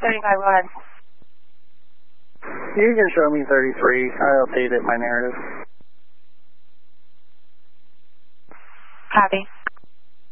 35, go ahead. You can show me 33. I updated my narrative. Copy.